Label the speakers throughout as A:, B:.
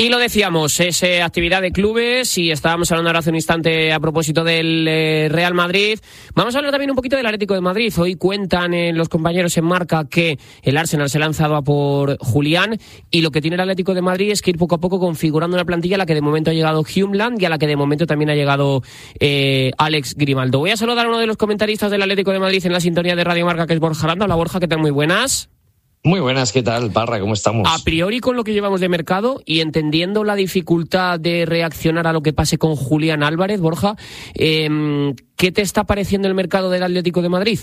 A: Y lo decíamos, es actividad de clubes y estábamos hablando ahora hace un instante a propósito del Real Madrid. Vamos a hablar también un poquito del Atlético de Madrid. Hoy cuentan los compañeros en Marca que el Arsenal se ha lanzado a por Julián y lo que tiene el Atlético de Madrid es que ir poco a poco configurando una plantilla a la que de momento ha llegado Hjulmand y a la que de momento también ha llegado Alex Grimaldo. Voy a saludar a uno de los comentaristas del Atlético de Madrid en la sintonía de Radio Marca, que es Borja Aranda. Hola Borja, ¿qué tal? Muy buenas.
B: Muy buenas, ¿qué tal, Parra? ¿Cómo estamos?
A: A priori, con lo que llevamos de mercado y entendiendo la dificultad de reaccionar a lo que pase con Julián Álvarez, Borja, ¿qué te está pareciendo el mercado del Atlético de Madrid?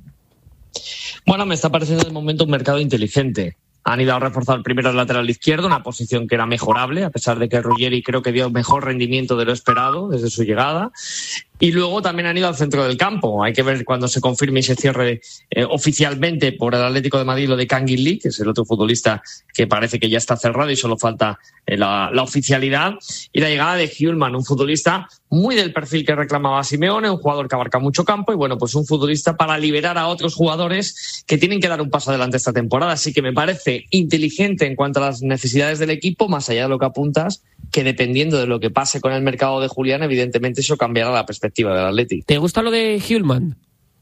B: Bueno, me está pareciendo de momento un mercado inteligente. Han ido a reforzar primero el lateral izquierdo, una posición que era mejorable, a pesar de que Ruggeri creo que dio mejor rendimiento de lo esperado desde su llegada. Y luego también han ido al centro del campo. Hay que ver cuando se confirme y se cierre oficialmente por el Atlético de Madrid lo de Kangin Lee, que es el otro futbolista que parece que ya está cerrado y solo falta la oficialidad. Y la llegada de Hjulmand, un futbolista muy del perfil que reclamaba Simeone, un jugador que abarca mucho campo y bueno, pues un futbolista para liberar a otros jugadores que tienen que dar un paso adelante esta temporada. Así que me parece inteligente en cuanto a las necesidades del equipo, más allá de lo que apuntas, que dependiendo de lo que pase con el mercado de Julián, evidentemente eso cambiará la perspectiva del Atleti.
A: ¿Te gusta lo de Hjulmand?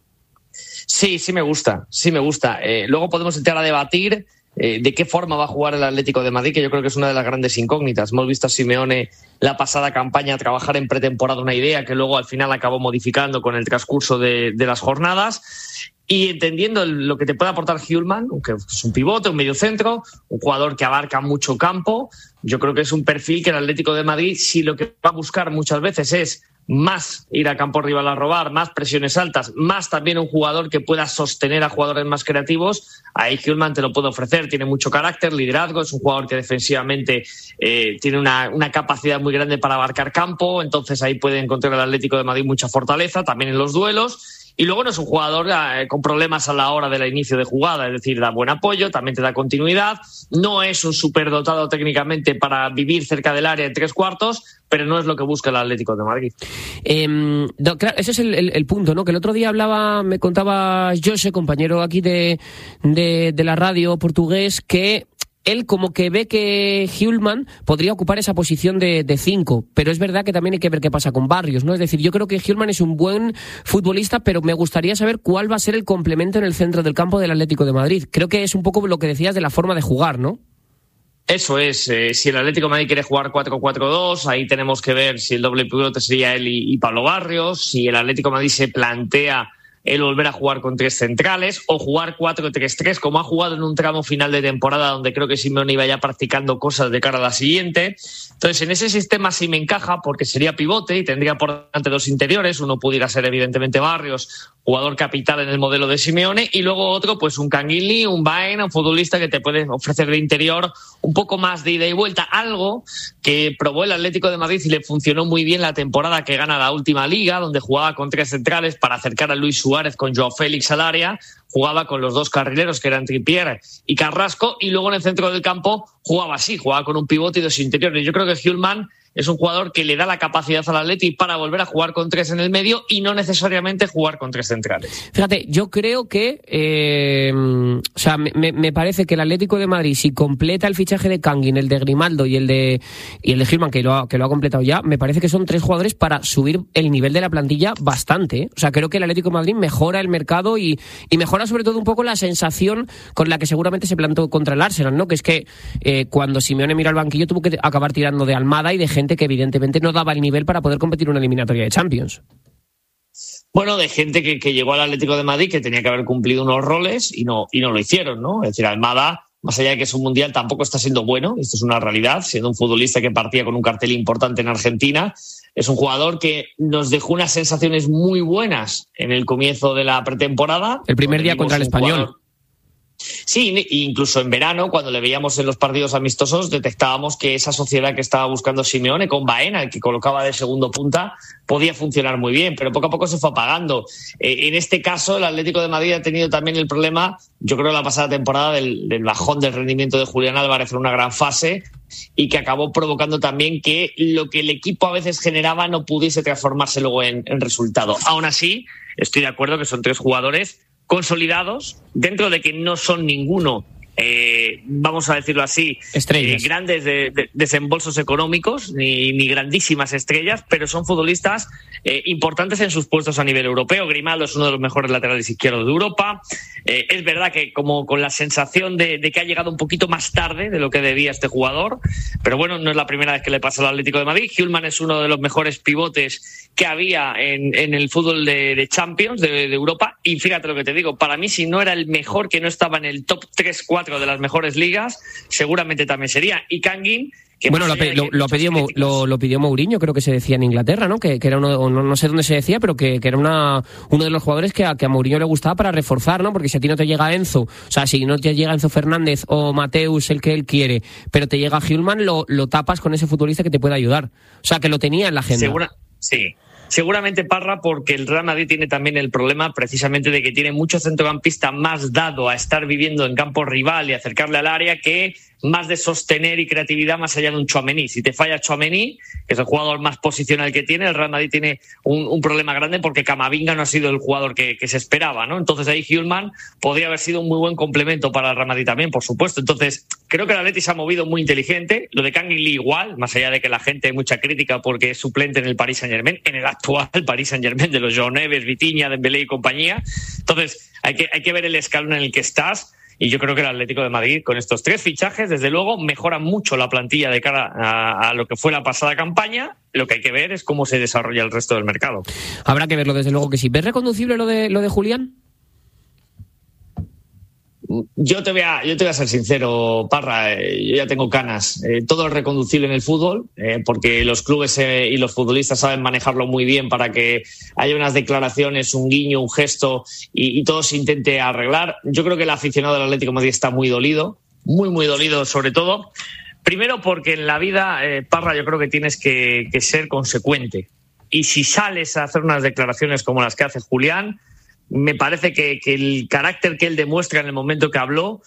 B: Sí me gusta. Luego podemos entrar a debatir de qué forma va a jugar el Atlético de Madrid, que yo creo que es una de las grandes incógnitas. Hemos visto a Simeone la pasada campaña trabajar en pretemporada una idea que luego al final acabó modificando con el transcurso de las jornadas. Y entendiendo lo que te puede aportar Hjulmand, que es un pivote, un mediocentro, un jugador que abarca mucho campo, yo creo que es un perfil que el Atlético de Madrid, si lo que va a buscar muchas veces es más ir a campo rival a robar, más presiones altas, más también un jugador que pueda sostener a jugadores más creativos, ahí Hjulmand te lo puede ofrecer. Tiene mucho carácter, liderazgo, es un jugador que defensivamente tiene una capacidad muy grande para abarcar campo, entonces ahí puede encontrar el Atlético de Madrid mucha fortaleza, también en los duelos. Y luego no es un jugador con problemas a la hora del inicio de jugada, es decir, da buen apoyo, también te da continuidad. No es un superdotado técnicamente para vivir cerca del área en 3/4, pero no es lo que busca el Atlético de Madrid.
A: Claro, ese es el punto, ¿no? Que el otro día me contaba José, compañero aquí de la radio portugués, que él como que ve que Hjulmand podría ocupar esa posición de 5, pero es verdad que también hay que ver qué pasa con Barrios, ¿no? Es decir, yo creo que Hjulmand es un buen futbolista, pero me gustaría saber cuál va a ser el complemento en el centro del campo del Atlético de Madrid. Creo que es un poco lo que decías de la forma de jugar, ¿no?
B: Eso es, si el Atlético de Madrid quiere jugar 4-4-2, ahí tenemos que ver si el doble pivote sería él y Pablo Barrios, si el Atlético de Madrid se plantea el volver a jugar con 3 centrales o jugar 4-3-3 como ha jugado en un tramo final de temporada donde creo que Simeone iba ya practicando cosas de cara a la siguiente. Entonces en ese sistema sí me encaja porque sería pivote y tendría por delante 2 interiores. Uno pudiera ser evidentemente Barrios, jugador capital en el modelo de Simeone, y luego otro pues un Kangin Lee, un Baena, un futbolista que te puede ofrecer de interior un poco más de ida y vuelta, algo que probó el Atlético de Madrid y le funcionó muy bien la temporada que gana la última liga, donde jugaba con 3 centrales para acercar a Luis Suárez con Joao Félix al área, jugaba con los 2 carrileros que eran Trippier y Carrasco, y luego en el centro del campo jugaba con un pivote y 2 interiores. Yo creo que Hjulmand es un jugador que le da la capacidad al Atleti para volver a jugar con 3 en el medio y no necesariamente jugar con 3 centrales.
A: Fíjate, yo creo que me parece que el Atlético de Madrid, si completa el fichaje de Kangin, el de Grimaldo y el de Hjulmand, que lo ha completado ya, me parece que son 3 jugadores para subir el nivel de la plantilla bastante, ¿eh? O sea, creo que el Atlético de Madrid mejora el mercado y mejora sobre todo un poco la sensación con la que seguramente se plantó contra el Arsenal, ¿no? Que es que cuando Simeone miró al banquillo tuvo que acabar tirando de Almada y de gente que evidentemente no daba el nivel para poder competir una eliminatoria de Champions.
B: Bueno, de gente que llegó al Atlético de Madrid que tenía que haber cumplido unos roles y no lo hicieron, ¿no? Es decir, Almada, más allá de que es un mundial, tampoco está siendo bueno, esto es una realidad, siendo un futbolista que partía con un cartel importante en Argentina. Es un jugador que nos dejó unas sensaciones muy buenas en el comienzo de la pretemporada.
A: El primer día contra el Español.
B: Sí, incluso en verano, cuando le veíamos en los partidos amistosos, detectábamos que esa sociedad que estaba buscando Simeone con Baena, el que colocaba de segundo punta, podía funcionar muy bien, pero poco a poco se fue apagando. En este caso, el Atlético de Madrid ha tenido también el problema, yo creo, la pasada temporada del bajón del rendimiento de Julián Álvarez en una gran fase y que acabó provocando también que lo que el equipo a veces generaba no pudiese transformarse luego en resultado. Aún así, estoy de acuerdo que son 3 jugadores consolidados, dentro de que no son ninguno vamos a decirlo así, grandes desembolsos económicos, ni grandísimas estrellas, pero son futbolistas importantes en sus puestos a nivel europeo. Grimaldo es uno de los mejores laterales izquierdos de Europa. Es verdad que como con la sensación de que ha llegado un poquito más tarde de lo que debía este jugador, pero bueno, no es la primera vez que le pasa al Atlético de Madrid. Hjulmand es uno de los mejores pivotes que había en el fútbol de Champions de Europa, y fíjate lo que te digo, para mí si no era el mejor, que no estaba en el top 3-4 de las mejores ligas, seguramente también sería. Y Kangin, que
A: bueno, lo pidió Mourinho, creo que se decía en Inglaterra, ¿no? Que era uno, no sé dónde se decía, pero que era uno de los jugadores que a Mourinho le gustaba para reforzar, ¿no? Porque si a ti no te llega Enzo, o sea, si no te llega Enzo Fernández o Mateus, el que él quiere, pero te llega Hjulmand, lo tapas con ese futbolista que te puede ayudar. O sea, que lo tenía en la agenda.
B: Sí. Seguramente, Parra, porque el Real Madrid tiene también el problema precisamente de que tiene mucho centrocampista más dado a estar viviendo en campo rival y acercarle al área que más de sostener y creatividad más allá de un Tchouaméni. Si te falla Tchouaméni, que es el jugador más posicional que tiene, el Real Madrid tiene un problema grande porque Camavinga no ha sido el jugador que se esperaba, ¿no? Entonces ahí Hjulmand podría haber sido un muy buen complemento para el Real Madrid también, por supuesto. Entonces creo que el Atleti se ha movido muy inteligente. Lo de Kangin Lee igual, más allá de que la gente hay mucha crítica porque es suplente en el Paris Saint-Germain, en el actual Paris Saint-Germain de los João Neves, Vitinha, Dembélé y compañía. Entonces hay que ver el escalón en el que estás. Y yo creo que el Atlético de Madrid, con estos 3 fichajes, desde luego, mejora mucho la plantilla de cara a lo que fue la pasada campaña. Lo que hay que ver es cómo se desarrolla el resto del mercado.
A: Habrá que verlo, desde luego que sí. ¿Ves reconducible lo de Julián?
B: Yo te voy a ser sincero, Parra, yo ya tengo canas. Todo es reconducible en el fútbol, porque los clubes y los futbolistas saben manejarlo muy bien para que haya unas declaraciones, un guiño, un gesto y todo se intente arreglar. Yo creo que el aficionado del Atlético de Madrid está muy dolido, muy dolido sobre todo. Primero porque en la vida, Parra, yo creo que tienes que ser consecuente. Y si sales a hacer unas declaraciones como las que hace Julián, me parece que el carácter que él demuestra en el momento que habló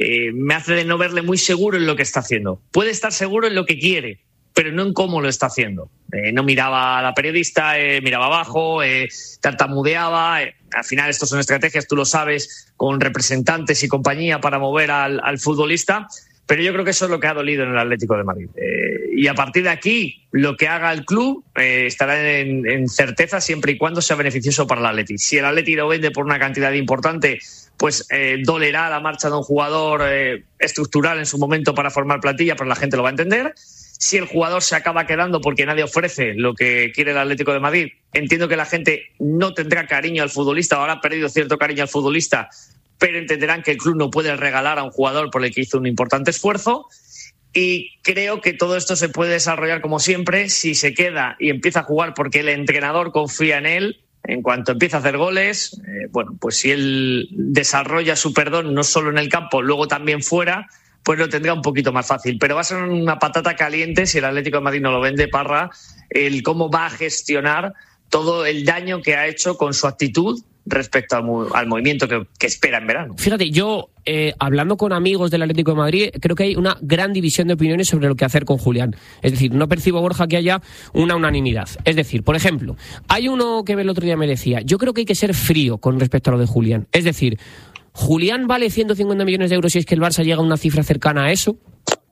B: me hace de no verle muy seguro en lo que está haciendo. Puede estar seguro en lo que quiere, pero no en cómo lo está haciendo. No miraba a la periodista, miraba abajo, tartamudeaba. Al final estos son estrategias, tú lo sabes, con representantes y compañía para mover al futbolista. Pero yo creo que eso es lo que ha dolido en el Atlético de Madrid. Y a partir de aquí, lo que haga el club estará en certeza siempre y cuando sea beneficioso para el Atleti. Si el Atleti lo vende por una cantidad importante, pues dolerá la marcha de un jugador estructural en su momento para formar plantilla, pero la gente lo va a entender. Si el jugador se acaba quedando porque nadie ofrece lo que quiere el Atlético de Madrid, entiendo que la gente no tendrá cariño al futbolista, o habrá perdido cierto cariño al futbolista, pero entenderán que el club no puede regalar a un jugador por el que hizo un importante esfuerzo. Y creo que todo esto se puede desarrollar como siempre si se queda y empieza a jugar porque el entrenador confía en él. En cuanto empieza a hacer goles, bueno, pues si él desarrolla su perdón no solo en el campo, luego también fuera, pues lo tendrá un poquito más fácil. Pero va a ser una patata caliente si el Atlético de Madrid no lo vende, Parra, el cómo va a gestionar todo el daño que ha hecho con su actitud respecto al movimiento que espera en verano.
A: Fíjate, yo hablando con amigos del Atlético de Madrid, creo que hay una gran división de opiniones sobre lo que hacer con Julián. Es decir, no percibo, Borja, que haya una unanimidad. Es decir, por ejemplo, hay uno que el otro día me decía, yo creo que hay que ser frío con respecto a lo de Julián. Es decir, ¿Julián vale 150 millones de euros si es que el Barça llega a una cifra cercana a eso?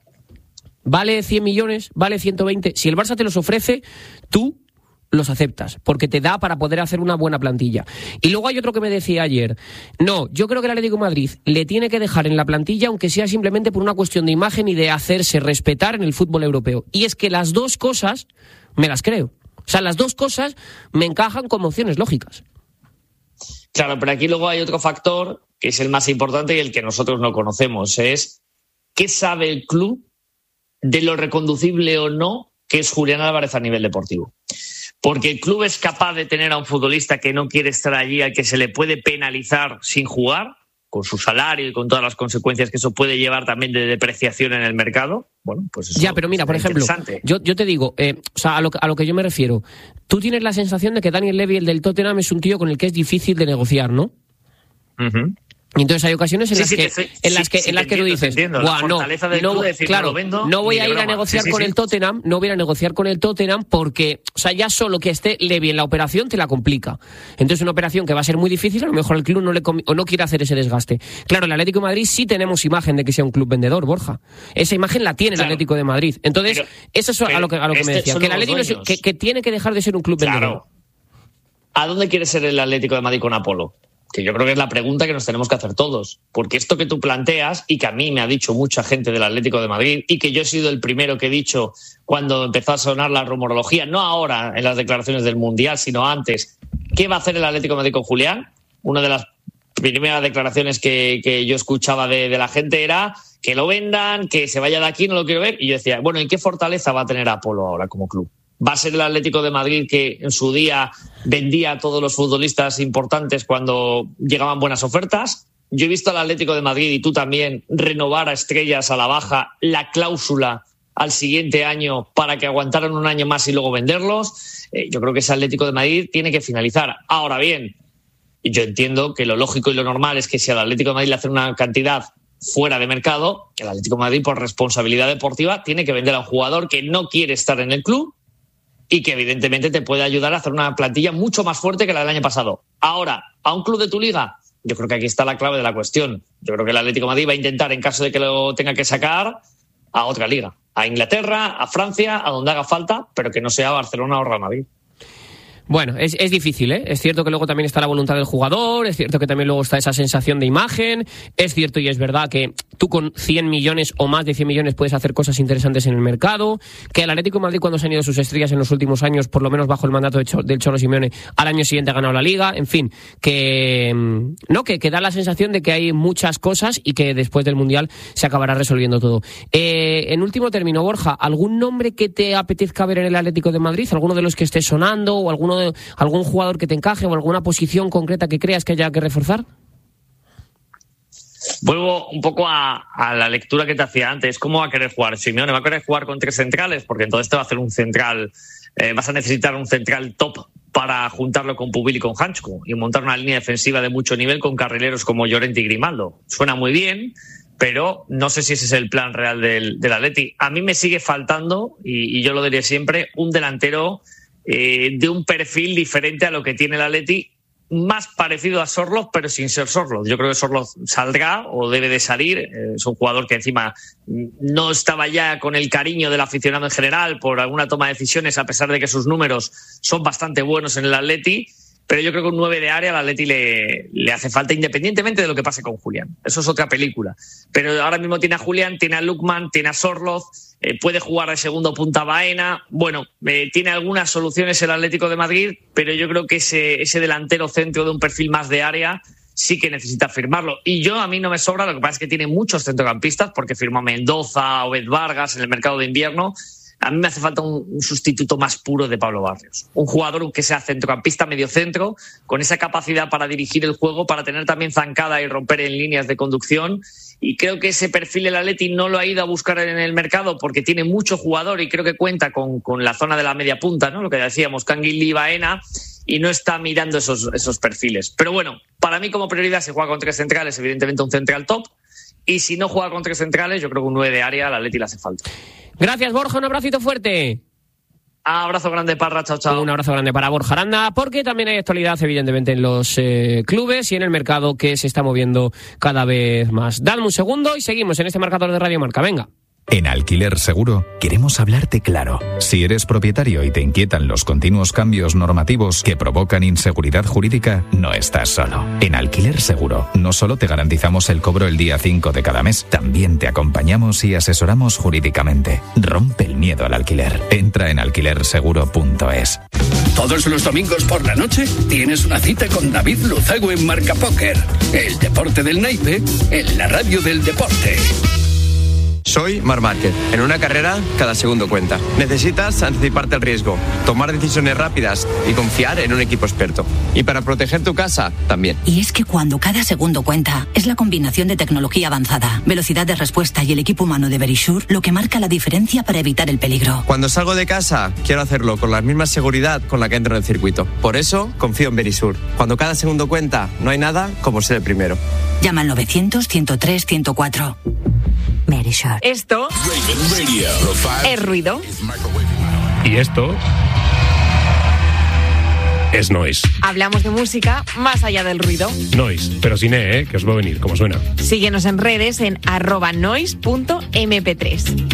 A: ¿Vale 100 millones? ¿Vale 120? Si el Barça te los ofrece, tú los aceptas, porque te da para poder hacer una buena plantilla. Y luego hay otro que me decía ayer, no, yo creo que el Atlético de Madrid le tiene que dejar en la plantilla, aunque sea simplemente por una cuestión de imagen y de hacerse respetar en el fútbol europeo. Y es que las dos cosas me las creo. O sea, las dos cosas me encajan como opciones lógicas.
B: Claro, pero aquí luego hay otro factor que es el más importante y el que nosotros no conocemos, es ¿qué sabe el club de lo reconducible o no que es Julián Álvarez a nivel deportivo? Porque el club es capaz de tener a un futbolista que no quiere estar allí, al que se le puede penalizar sin jugar, con su salario y con todas las consecuencias que eso puede llevar también de depreciación en el mercado. Bueno, pues eso
A: ya, pero mira, por ejemplo, yo te digo, o sea, a lo que yo me refiero, tú tienes la sensación de que Daniel Levy, el del Tottenham, es un tío con el que es difícil de negociar, ¿no?
B: Uh-huh.
A: Y entonces hay ocasiones en las que tú dices, no voy a ir a negociar con el Tottenham, no voy a negociar con el Tottenham porque, o sea, ya solo que esté Levy en la operación te la complica. Entonces una operación que va a ser muy difícil, a lo mejor el club no quiere hacer ese desgaste. Claro, el Atlético de Madrid sí tenemos imagen de que sea un club vendedor, Borja. Esa imagen la tiene el Atlético de Madrid. Entonces, eso es a lo que me decía, que el Atlético que tiene que dejar de ser un club vendedor.
B: ¿A dónde quiere ser el Atlético de Madrid con Apolo? Que yo creo que es la pregunta que nos tenemos que hacer todos. Porque esto que tú planteas, y que a mí me ha dicho mucha gente del Atlético de Madrid, y que yo he sido el primero que he dicho cuando empezó a sonar la rumorología, no ahora en las declaraciones del Mundial, sino antes, ¿qué va a hacer el Atlético de Madrid con Julián? Una de las primeras declaraciones que yo escuchaba de la gente era que lo vendan, que se vaya de aquí, no lo quiero ver. Y yo decía, bueno, ¿y qué fortaleza va a tener Apolo ahora como club? ¿Va a ser el Atlético de Madrid que en su día vendía a todos los futbolistas importantes cuando llegaban buenas ofertas? Yo he visto al Atlético de Madrid, y tú también, renovar a estrellas a la baja la cláusula al siguiente año para que aguantaran un año más y luego venderlos. Yo creo que ese Atlético de Madrid tiene que finalizar. Ahora bien, yo entiendo que lo lógico y lo normal es que si al Atlético de Madrid le hacen una cantidad fuera de mercado, que el Atlético de Madrid, por responsabilidad deportiva, tiene que vender a un jugador que no quiere estar en el club y que evidentemente te puede ayudar a hacer una plantilla mucho más fuerte que la del año pasado. Ahora, ¿a un club de tu liga? Yo creo que aquí está la clave de la cuestión. Yo creo que el Atlético de Madrid va a intentar, en caso de que lo tenga que sacar, a otra liga. A Inglaterra, a Francia, a donde haga falta, pero que no sea Barcelona o Real Madrid.
A: Bueno, es difícil, ¿eh? Es cierto que luego también está la voluntad del jugador, es cierto que también luego está esa sensación de imagen, es cierto y es verdad que tú con 100 millones o más de 100 millones puedes hacer cosas interesantes en el mercado, que el Atlético de Madrid, cuando se han ido sus estrellas en los últimos años, por lo menos bajo el mandato del Cholo Simeone, al año siguiente ha ganado la Liga, en fin, que da la sensación de que hay muchas cosas y que después del Mundial se acabará resolviendo todo. En último término, Borja, ¿algún nombre que te apetezca ver en el Atlético de Madrid? ¿Alguno de los que esté sonando o algún jugador que te encaje o alguna posición concreta que creas que haya que reforzar?
B: Vuelvo un poco a la lectura que te hacía antes. ¿Cómo va a querer jugar Simeone? ¿Va a querer jugar con 3 centrales? Porque entonces te va a hacer un central, vas a necesitar un central top para juntarlo con Pubil y con Hansko y montar una línea defensiva de mucho nivel con carrileros como Llorente y Grimaldo. Suena muy bien, pero no sé si ese es el plan real del Atleti. A mí me sigue faltando, y yo lo diré siempre, un delantero de un perfil diferente a lo que tiene el Atleti, más parecido a Sorloth, pero sin ser Sorloth. Yo creo que Sorloth saldrá o debe de salir. Es un jugador que encima no estaba ya con el cariño del aficionado en general por alguna toma de decisiones, a pesar de que sus números son bastante buenos en el Atleti. Pero yo creo que un 9 de área al Atleti le hace falta, independientemente de lo que pase con Julián. Eso es otra película. Pero ahora mismo tiene a Julián, tiene a Lookman, tiene a Sorloth, puede jugar de segundo punta Baena. Bueno, tiene algunas soluciones el Atlético de Madrid, pero yo creo que ese delantero centro de un perfil más de área sí que necesita firmarlo. Y a mí no me sobra, lo que pasa es que tiene muchos centrocampistas, porque firmó a Mendoza, Obed Vargas en el mercado de invierno. A mí me hace falta un sustituto más puro de Pablo Barrios. Un jugador que sea centrocampista, mediocentro, con esa capacidad para dirigir el juego, para tener también zancada y romper en líneas de conducción. Y creo que ese perfil el Atleti no lo ha ido a buscar en el mercado porque tiene mucho jugador y creo que cuenta con la zona de la media punta, ¿no? Lo que decíamos, Canguilí y Baena, y no está mirando esos perfiles. Pero bueno, para mí como prioridad, si juega con 3 centrales, evidentemente un central top. Y si no juega con 3 centrales, yo creo que un 9 de área al Atleti le hace falta.
A: Gracias, Borja, un abracito fuerte.
B: Abrazo grande, Parra, chao, chao.
A: Un abrazo grande para Borja Aranda, porque también hay actualidad, evidentemente, en los clubes y en el mercado que se está moviendo cada vez más. Dadme un segundo y seguimos en este marcador de Radio Marca. Venga.
C: En Alquiler Seguro queremos hablarte claro. Si eres propietario y te inquietan los continuos cambios normativos que provocan inseguridad jurídica, no estás solo. En Alquiler Seguro no solo te garantizamos el cobro el día 5 de cada mes, también te acompañamos y asesoramos jurídicamente. Rompe el miedo al alquiler. Entra en alquilerseguro.es.
D: Todos los domingos por la noche tienes una cita con David Luzago en Marca Póker. El deporte del naipe en la radio del deporte.
E: Soy Marc Márquez. En una carrera, cada segundo cuenta. Necesitas anticiparte al riesgo, tomar decisiones rápidas y confiar en un equipo experto. Y para proteger tu casa, también.
F: Y es que cuando cada segundo cuenta, es la combinación de tecnología avanzada, velocidad de respuesta y el equipo humano de Verisure lo que marca la diferencia para evitar el peligro.
E: Cuando salgo de casa, quiero hacerlo con la misma seguridad con la que entro en el circuito. Por eso, confío en Verisure. Cuando cada segundo cuenta, no hay nada como ser el primero.
F: Llama al 900-103-104. Verisure.
G: Esto es ruido.
H: Y esto es noise.
G: Hablamos de música más allá del ruido.
H: Noise, pero sin que os va a venir, como suena.
G: Síguenos en redes en @noise.mp3.